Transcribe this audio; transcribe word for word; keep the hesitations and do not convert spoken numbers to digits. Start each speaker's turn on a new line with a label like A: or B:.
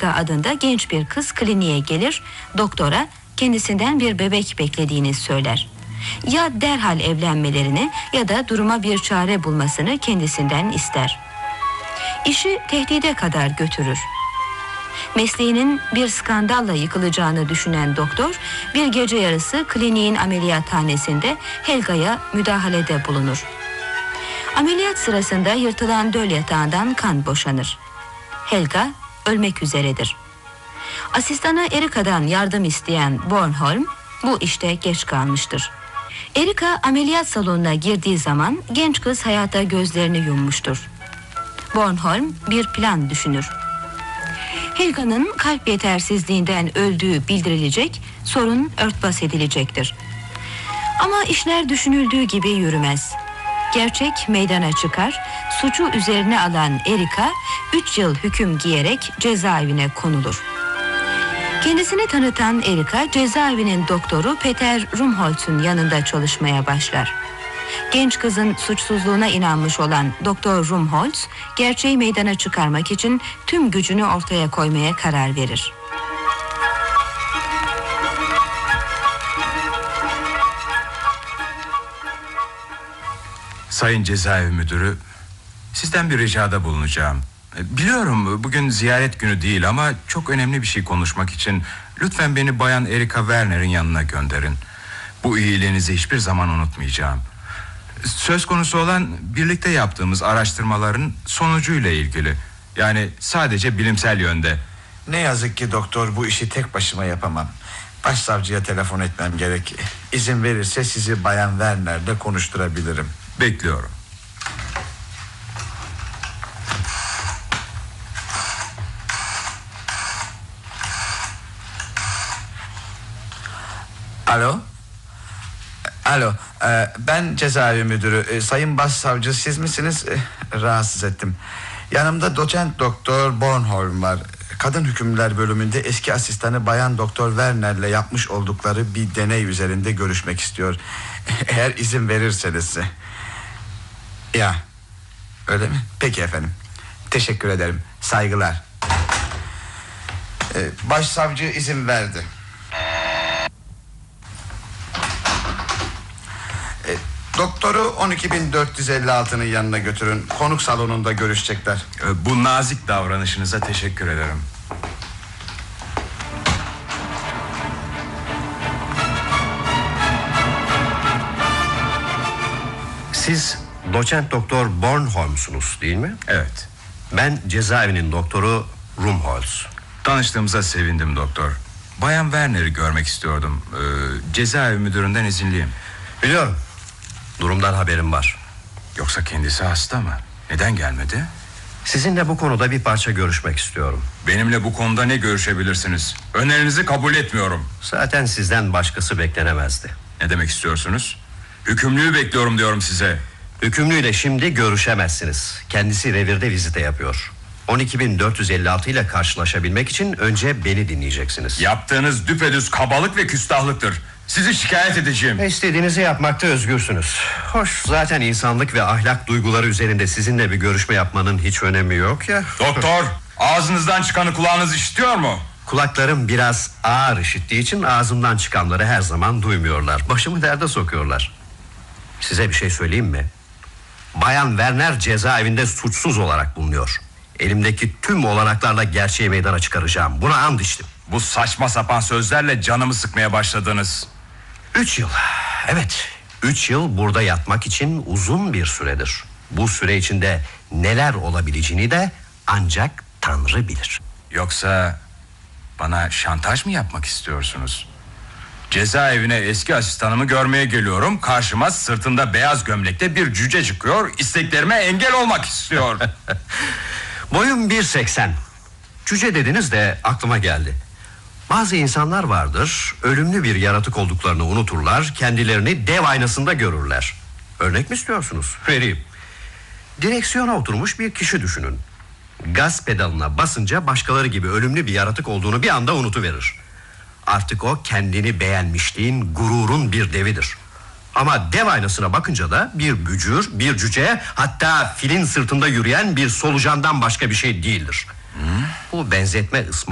A: Helga adında genç bir kız kliniğe gelir, doktora kendisinden bir bebek beklediğini söyler. Ya derhal evlenmelerini ya da duruma bir çare bulmasını kendisinden ister. İşi tehdide kadar götürür. Mesleğinin bir skandalla yıkılacağını düşünen doktor bir gece yarısı kliniğin ameliyathanesinde Helga'ya müdahalede bulunur. Ameliyat sırasında yırtılan döl yatağından kan boşanır. Helga ölmek üzeredir. Asistanı Erika'dan yardım isteyen Bornholm bu işte geç kalmıştır. Erika ameliyat salonuna girdiği zaman genç kız hayata gözlerini yummuştur. Bornholm bir plan düşünür. Helga'nın kalp yetersizliğinden öldüğü bildirilecek, sorun örtbas edilecektir. Ama işler düşünüldüğü gibi yürümez. Gerçek meydana çıkar, suçu üzerine alan Erika üç yıl hüküm giyerek cezaevine konulur. Kendisini tanıtan Erika cezaevinin doktoru Peter Rumholtz'un yanında çalışmaya başlar. Genç kızın suçsuzluğuna inanmış olan Doktor Rumholtz, gerçeği meydana çıkarmak için tüm gücünü ortaya koymaya karar verir.
B: Sayın Cezaevi Müdürü, sizden bir ricada bulunacağım. Biliyorum bugün ziyaret günü değil ama çok önemli bir şey konuşmak için lütfen beni Bayan Erika Werner'in yanına gönderin. Bu iyiliğinizi hiçbir zaman unutmayacağım. Söz konusu olan birlikte yaptığımız araştırmaların sonucuyla ilgili. Yani sadece bilimsel yönde.
C: Ne yazık ki doktor, bu işi tek başıma yapamam. Başsavcıya telefon etmem gerek. İzin verirse sizi Bayan Werner'le konuşturabilirim.
B: Bekliyorum.
C: Alo? Alo, e, ben cezaevi müdürü. E, sayın başsavcı siz misiniz? E, rahatsız ettim. Yanımda doçent doktor Bornholm var. Kadın hükümler bölümünde eski asistanı Bayan Doktor Werner'le yapmış oldukları bir deney üzerinde görüşmek istiyor. Eğer izin verirseniz. Ya, öyle mi? Peki efendim. Teşekkür ederim. Saygılar. E, başsavcı izin verdi. Doktoru on iki bin dört yüz elli altının yanına götürün. Konuk salonunda görüşecekler.
B: Bu nazik davranışınıza teşekkür ederim.
D: Siz doçent doktor Bornholm'sunuz değil mi?
B: Evet.
D: Ben cezaevinin doktoru Rumholtz.
B: Tanıştığımıza sevindim doktor. Bayan Werner'i görmek istiyordum. Ee, cezaevi müdüründen izinliyim.
D: Biliyorum. Durumdan haberim var.
B: Yoksa kendisi hasta mı? Neden gelmedi?
D: Sizinle bu konuda bir parça görüşmek istiyorum.
B: Benimle bu konuda ne görüşebilirsiniz? Önerinizi kabul etmiyorum.
D: Zaten sizden başkası beklenemezdi.
B: Ne demek istiyorsunuz? Hükümlüyü bekliyorum diyorum size.
D: Hükümlüyle şimdi görüşemezsiniz. Kendisi revirde vizite yapıyor. on iki bin dört yüz elli altı ile karşılaşabilmek için önce beni dinleyeceksiniz.
B: Yaptığınız düpedüz kabalık ve küstahlıktır. Sizi şikayet edeceğim.
D: İstediğinizi yapmakta özgürsünüz. Hoş, zaten insanlık ve ahlak duyguları üzerinde sizinle bir görüşme yapmanın hiç önemi yok ya.
B: Doktor, ağzınızdan çıkanı kulağınız işitiyor mu?
D: Kulaklarım biraz ağır işittiği için ağzımdan çıkanları her zaman duymuyorlar. Başımı derde sokuyorlar. Size bir şey söyleyeyim mi? Bayan Werner cezaevinde suçsuz olarak bulunuyor. Elimdeki tüm olanaklarla gerçeği meydana çıkaracağım. Buna and içtim.
B: Bu saçma sapan sözlerle canımı sıkmaya başladınız.
D: Üç yıl. Evet, üç yıl burada yatmak için uzun bir süredir. Bu süre içinde neler olabileceğini de ancak Tanrı bilir.
B: Yoksa bana şantaj mı yapmak istiyorsunuz? Cezaevine eski asistanımı görmeye geliyorum. Karşıma sırtında beyaz gömlekte bir cüce çıkıyor. İsteklerime engel olmak istiyor.
D: Boyum bir seksen. Cüce dediniz de aklıma geldi. Bazı insanlar vardır, ölümlü bir yaratık olduklarını unuturlar, kendilerini dev aynasında görürler. Örnek mi istiyorsunuz? Vereyim. Direksiyona oturmuş bir kişi düşünün. Gaz pedalına basınca başkaları gibi ölümlü bir yaratık olduğunu bir anda unutuverir. Artık o kendini beğenmişliğin, gururun bir devidir. Ama dev aynasına bakınca da bir bücür, bir cüce, hatta filin sırtında yürüyen bir solucandan başka bir şey değildir. Hı? Bu benzetme ısma